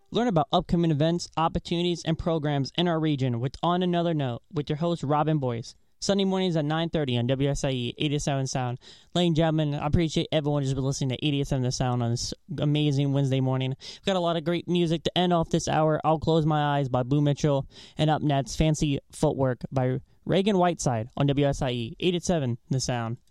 Learn about upcoming events, opportunities, and programs in our region with On Another Note with your host, Robin Boyce. Sunday mornings at 9:30 on WSIE 87 Sound. Ladies and gentlemen, I appreciate everyone who's been listening to 87 The Sound on this amazing Wednesday morning. We've got a lot of great music to end off this hour. I'll Close My Eyes by Boo Mitchell. And up next, Fancy Footwork by Reagan Whiteside on WSIE 87 The Sound.